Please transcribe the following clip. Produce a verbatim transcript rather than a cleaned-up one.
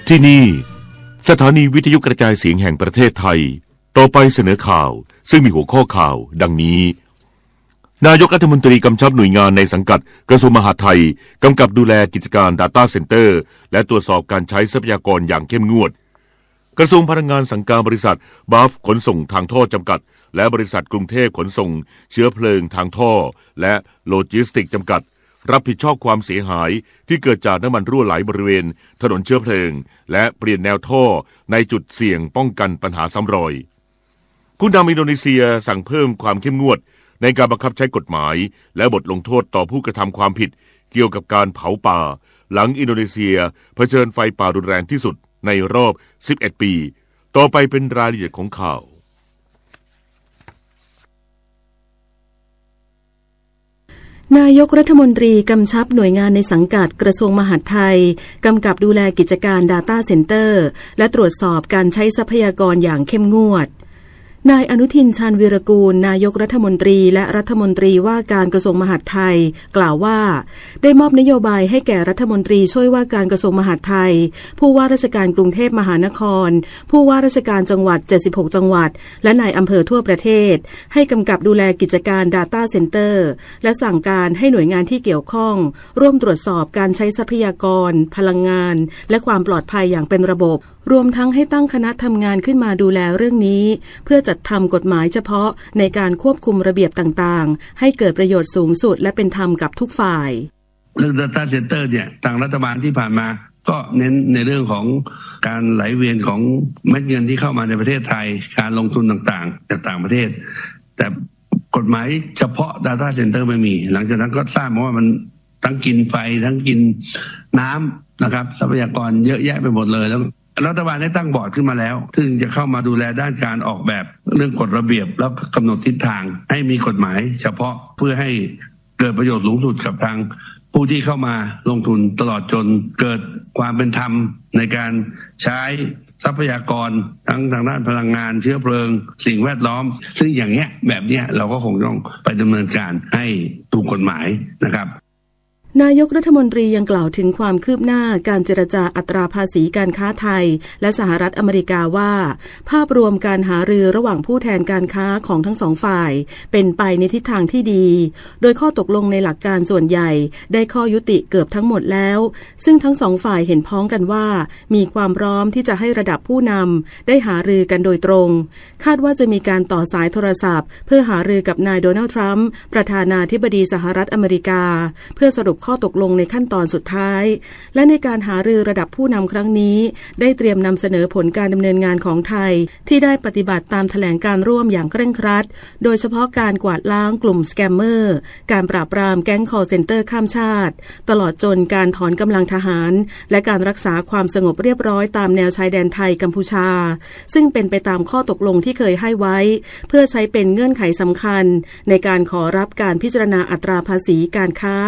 ที่นี่สถานีวิทยุกระจายเสียงแห่งประเทศไทยต่อไปเสนอข่าวซึ่งมีหัวข้อข่าวดังนี้นายกรัฐมนตรีกำชับหน่วยงานในสังกัดกระทรวงมหาดไทยกำกับดูแลกิจการ Data Center และตรวจสอบการใช้ทรัพยากรอย่างเข้มงวดกระทรวงพลังงานสั่งการบริษัทบาฟขนส่งทางท่อจำกัดและบริษัทกรุงเทพขนส่งเชื้อเพลิงทางท่อและโลจิสติกส์จำกัดรับผิดชอบความเสียหายที่เกิดจากน้ำมันรั่วไหลบริเวณถนนเชื้อเพลิงและเปลี่ยนแนวท่อในจุดเสี่ยงป้องกันปัญหาซ้ำรอยผู้นำอินโดนีเซียสั่งเพิ่มความเข้มงวดในการบังคับใช้กฎหมายและบทลงโทษต่อผู้กระทำความผิดเกี่ยวกับการเผาป่าหลังอินโดนีเซียเผชิญไฟป่ารุนแรงที่สุดในรอบสิบเอ็ดปีต่อไปเป็นรายละเอียดของข่าวนายกรัฐมนตรีกำชับหน่วยงานในสังกัดกระทรวงมหาดไทยกำกับดูแลกิจการ Data Center และตรวจสอบการใช้ทรัพยากรอย่างเข้มงวดนายอนุทินชาญวีรกูลนายกรัฐมนตรีและรัฐมนตรีว่าการกระทรวงมหาดไทยกล่าวว่าได้มอบนโยบายให้แก่รัฐมนตรีช่วยว่าการกระทรวงมหาดไทยผู้ว่าราชการกรุงเทพมหานครผู้ว่าราชการจังหวัดเจ็ดสิบหกจังหวัดและนายอำเภอทั่วประเทศให้กำกับดูแลกิจการ Data Center และสั่งการให้หน่วยงานที่เกี่ยวข้องร่วมตรวจสอบการใช้ทรัพยากรพลังงานและความปลอดภัยอย่างเป็นระบบรวมทั้งให้ตั้งคณะทำงานขึ้นมาดูแลเรื่องนี้เพื่อจัดทำกฎหมายเฉพาะในการควบคุมระเบียบต่างๆให้เกิดประโยชน์สูงสุดและเป็นธรรมกับทุกฝ่ายเรื่อง Data Center เนี่ยทางรัฐบาลที่ผ่านมาก็เน้นในเรื่องของการไหลเวียนของเม็ดเงินที่เข้ามาในประเทศไทยการลงทุนต่างๆจากต่างประเทศแต่กฎหมายเฉพาะ Data Center ไม่มีหลังจากนั้นก็ทราบมาว่ามันทั้งกินไฟทั้งกินน้ำนะครับทรัพยากรเยอะแยะไปหมดเลยแล้วรัฐบาลได้ตั้งบอร์ดขึ้นมาแล้วซึ่งจะเข้ามาดูแลด้านการออกแบบเรื่องกฎระเบียบแล้วกำหนดทิศทางให้มีกฎหมายเฉพาะเพื่อให้เกิดประโยชน์สูงสุดกับทางผู้ที่เข้ามาลงทุนตลอดจนเกิดความเป็นธรรมในการใช้ทรัพยากรทั้งทางด้านพลังงานเชื้อเพลิงสิ่งแวดล้อมซึ่งอย่างเงี้ยแบบเนี้ยเราก็คงต้องไปดำเนินการให้ถูกกฎหมายนะครับนายกรัฐมนตรียังกล่าวถึงความคืบหน้าการเจรจาอัตราภาษีการค้าไทยและสหรัฐอเมริกาว่าภาพรวมการหารือระหว่างผู้แทนการค้าของทั้งสองฝ่ายเป็นไปในทิศทางที่ดีโดยข้อตกลงในหลักการส่วนใหญ่ได้ข้อยุติเกือบทั้งหมดแล้วซึ่งทั้งสองฝ่ายเห็นพ้องกันว่ามีความพร้อมที่จะให้ระดับผู้นำได้หารือกันโดยตรงคาดว่าจะมีการต่อสายโทรศัพท์เพื่อหารือกับนายโดนัลด์ทรัมป์ประธานาธิบดีสหรัฐอเมริกาเพื่อสรุปข้อตกลงในขั้นตอนสุดท้ายและในการหารือระดับผู้นำครั้งนี้ได้เตรียมนำเสนอผลการดำเนินงานของไทยที่ได้ปฏิบัติตามแถลงการร่วมอย่างเคร่งครัดโดยเฉพาะการกวาดล้างกลุ่มสแกมเมอร์การปราบปรามแก๊งคอลเซ็นเตอร์ข้ามชาติตลอดจนการถอนกำลังทหารและการรักษาความสงบเรียบร้อยตามแนวชายแดนไทยกัมพูชาซึ่งเป็นไปตามข้อตกลงที่เคยให้ไว้เพื่อใช้เป็นเงื่อนไขสำคัญในการขอรับการพิจารณาอัตราภาษีการค้า